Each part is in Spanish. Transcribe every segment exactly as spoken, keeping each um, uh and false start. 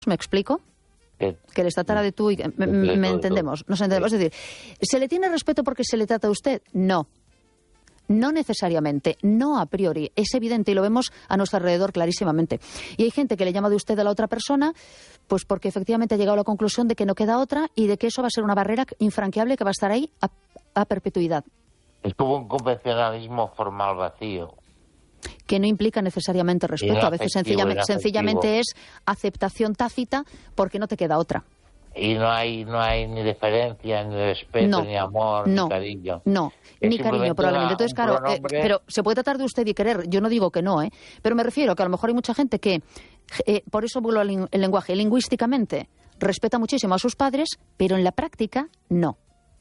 ¿Me explico? Que les tratara de tú y que me, me entendemos, nos entendemos. Es decir, ¿se le tiene respeto porque se le trata a usted? No. No necesariamente, no a priori. Es evidente y lo vemos a nuestro alrededor clarísimamente. Y hay gente que le llama de usted a la otra persona, pues porque efectivamente ha llegado a la conclusión de que no queda otra y de que eso va a ser una barrera infranqueable que va a estar ahí a, a perpetuidad. Es como un convencionalismo formal vacío. Que no implica necesariamente respeto. A veces sencillamente, sencillamente es aceptación tácita porque no te queda otra. Y no hay no hay ni deferencia, ni respeto, no, ni amor, no, ni cariño. No, es ni cariño probablemente. Entonces, claro, pronombre... eh, pero se puede tratar de usted y querer. Yo no digo que no, ¿eh? Pero me refiero a que a lo mejor hay mucha gente que, eh, por eso vuelvo al el lenguaje, lingüísticamente respeta muchísimo a sus padres, pero en la práctica no.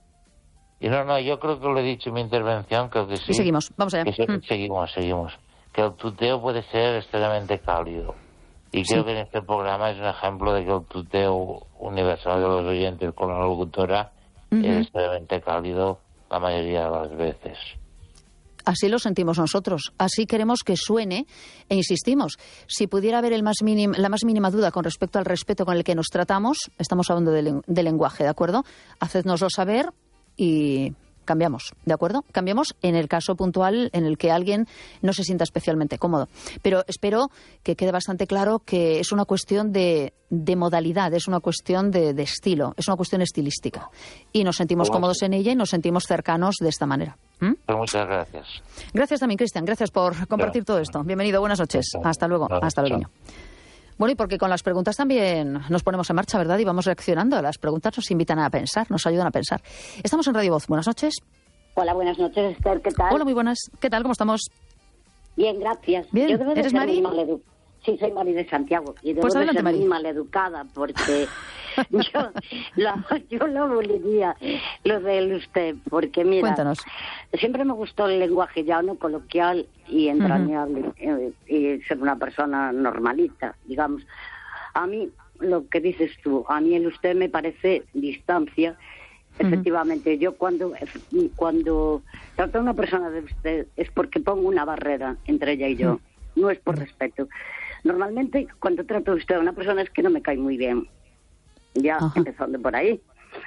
Y no, no, yo creo que lo he dicho en mi intervención, creo que sí. Y seguimos, vamos allá. Que se, mm. Seguimos, seguimos. Que el tuteo puede ser extremadamente cálido. Y creo sí. que en este programa es un ejemplo de que el tuteo universal de los oyentes con la locutora uh-huh. es extremadamente cálido la mayoría de las veces. Así lo sentimos nosotros, así queremos que suene e insistimos. Si pudiera haber el más mínim, la más mínima duda con respecto al respeto con el que nos tratamos, estamos hablando de, de lenguaje, ¿de acuerdo? Hacednoslo saber y cambiamos, ¿de acuerdo? Cambiamos en el caso puntual en el que alguien no se sienta especialmente cómodo. Pero espero que quede bastante claro que es una cuestión de, de modalidad, es una cuestión de, de estilo, es una cuestión estilística. Y nos sentimos bueno, cómodos en ella y nos sentimos cercanos de esta manera. ¿Mm? Pues muchas gracias. Gracias también, Cristian. Gracias por compartir todo esto. Bienvenido, buenas noches. Hasta luego. Hasta luego. Bueno, y porque con las preguntas también nos ponemos en marcha, ¿verdad? Y vamos reaccionando. Las preguntas nos invitan a pensar, nos ayudan a pensar. Estamos en Radio Voz. Buenas noches. Hola, buenas noches, Esther. ¿Qué tal? Hola, muy buenas. ¿Qué tal? ¿Cómo estamos? Bien, gracias. Bien. Yo debo de ¿Eres ser Mari? Muy maledu- sí, soy Mari de Santiago. Y debo pues de adelante, ser Mari. muy maleducada porque yo, lo, yo lo aboliría, lo del usted. Porque, mira, Cuéntanos. Siempre me gustó el lenguaje llano, coloquial y entrañable. Uh-huh. y, y ser una persona normalita, digamos. A mí, lo que dices tú, a mí el usted me parece distancia. Uh-huh. Efectivamente, yo cuando cuando trato a una persona de usted es porque pongo una barrera entre ella y yo, uh-huh. no es por respeto. Normalmente, cuando trato a usted a una persona es que no me cae muy bien, ya uh-huh. empezando por ahí.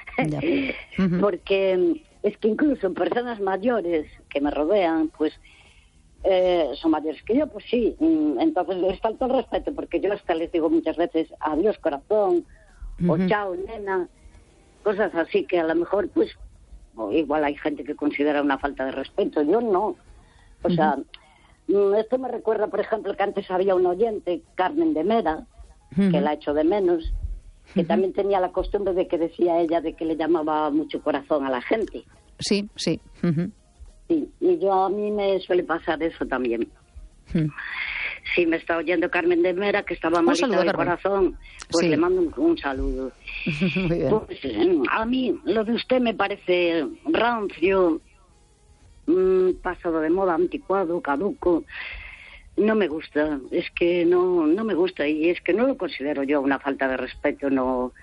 Uh-huh. Porque es que incluso personas mayores que me rodean, pues Eh, son mayores que yo, pues sí, entonces les falta el respeto, porque yo hasta les digo muchas veces adiós corazón, uh-huh. o chao nena, cosas así que a lo mejor pues o igual hay gente que considera una falta de respeto, yo no, o uh-huh. sea, esto me recuerda por ejemplo que antes había un oyente, Carmen de Mera, uh-huh. que la echo de menos, que uh-huh. también tenía la costumbre de que decía ella de que le llamaba mucho corazón a la gente. Sí, sí. Uh-huh. Sí, y yo a mí me suele pasar eso también. Hmm. Si me está oyendo Carmen de Mera, que estaba malita del Carmen. Corazón, pues sí. le mando un, un saludo. Muy bien. Pues, a mí lo de usted me parece rancio, mmm, pasado de moda, anticuado, caduco. No me gusta, es que no, no me gusta y es que no lo considero yo una falta de respeto, no...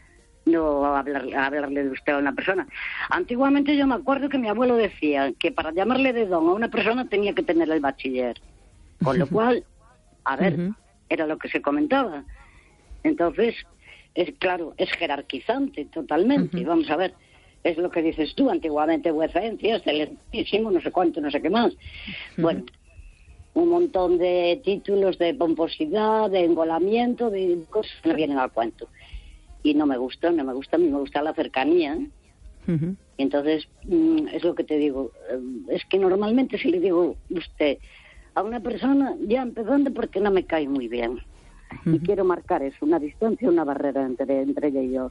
no hablarle, hablarle de usted a una persona. Antiguamente yo me acuerdo que mi abuelo decía que para llamarle de don a una persona tenía que tener el bachiller, con lo cual, a ver, uh-huh. era lo que se comentaba. Entonces, es claro, es jerarquizante totalmente, uh-huh. vamos a ver, es lo que dices tú, antiguamente vuecencia, excelentísimo, no sé cuánto, no sé qué más. Uh-huh. Bueno, un montón de títulos de pomposidad, de engolamiento, de cosas que no vienen al cuento. Y no me gusta, no me gusta, a mí me gusta la cercanía. Uh-huh. Y entonces, mmm, es lo que te digo, es que normalmente si le digo usted a una persona, ya empezando porque no me cae muy bien. Uh-huh. Y quiero marcar eso, una distancia, una barrera entre, entre ella y yo.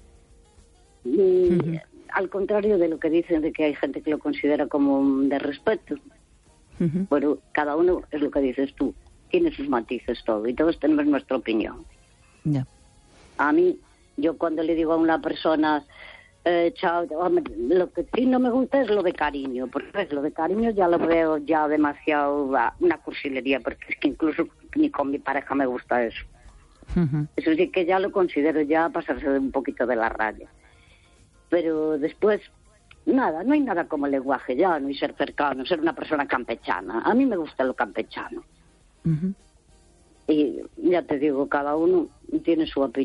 Y uh-huh. al contrario de lo que dicen de que hay gente que lo considera como de respeto. Uh-huh. Pero cada uno, es lo que dices tú, tiene sus matices todo, y todos tenemos nuestra opinión. Yeah. A mí, yo cuando le digo a una persona, eh, chao, lo que sí no me gusta es lo de cariño, porque es lo de cariño ya lo veo ya demasiado, una cursilería, porque es que incluso ni con mi pareja me gusta eso. Uh-huh. Eso sí que ya lo considero ya pasarse un poquito de la raya. Pero después, nada, no hay nada como el lenguaje llano y ser cercano, ser una persona campechana. A mí me gusta lo campechano. Uh-huh. Y ya te digo, cada uno tiene su opinión.